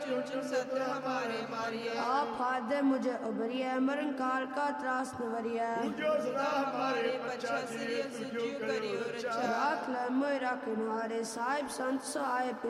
चुन चुन सत हमारे मारिए। आप हाथ मुझे उबरिए मरण काल का त्रास नवरिए। जो सदा हमारे पच्छा सिरिय सुजियो करियो रक्षा। राख ले मोरा किनारे साहिब संत सहाय